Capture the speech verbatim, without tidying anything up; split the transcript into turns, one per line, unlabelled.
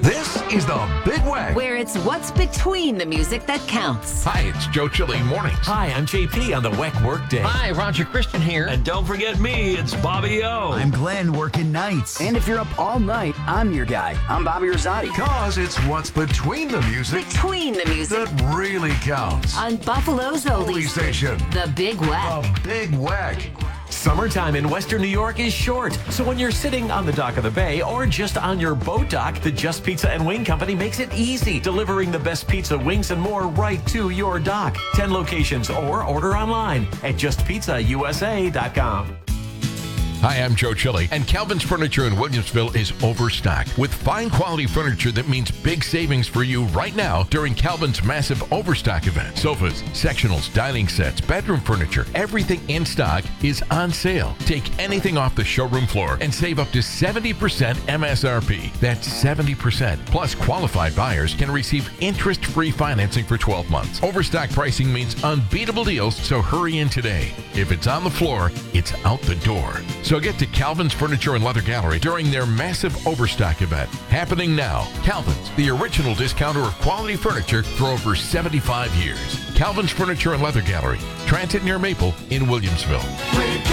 This is the Big Wag.
Where it's what's between the music that counts.
Hi, it's Joe Chili Mornings.
Hi, I'm J P on the W E C Workday.
Hi, Roger Christian here.
And don't forget me, it's Bobby O.
I'm Glenn working nights.
And if you're up all night, I'm your guy. I'm Bobby Rosati.
Cause it's what's between the music
Between the music
that really counts.
on Buffalo's
Holy
oldies.
station.
The Big Wag.
The Big Wag.
Summertime in Western New York is short, so when you're sitting on the dock of the bay or just on your boat dock, the Just Pizza and Wing Company makes it easy, delivering the best pizza, wings, and more right to your dock. ten locations or order online at just pizza u s a dot com.
Hi, I'm Joe Chili, and Calvin's Furniture in Williamsville is overstocked with fine quality furniture that means big savings for you right now during Calvin's massive overstock event. Sofas, sectionals, dining sets, bedroom furniture, everything in stock is on sale. Take anything off the showroom floor and save up to seventy percent M S R P. That's seventy percent. Plus, qualified buyers can receive interest-free financing for twelve months. Overstock pricing means unbeatable deals, so hurry in today. If it's on the floor, it's out the door. So get to Calvin's Furniture and Leather Gallery during their massive overstock event. Happening now. Calvin's, the original discounter of quality furniture for over seventy-five years. Calvin's Furniture and Leather Gallery, Transit near Maple in Williamsville.